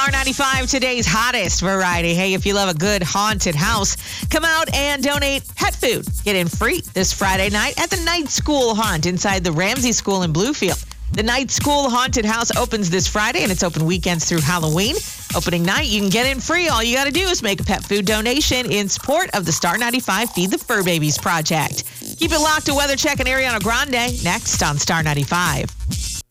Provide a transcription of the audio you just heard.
Star 95, today's hottest variety. Hey, if you love a good haunted house, come out and donate pet food. Get in free this Friday night at the Night School Haunt inside the Ramsey School in Bluefield. The Night School Haunted House opens this Friday, and it's open weekends through Halloween. Opening night, you can get in free. All you got to do is make a pet food donation in support of the Star 95 Feed the Fur Babies project. Keep it locked to Weather Check and Ariana Grande next on Star 95.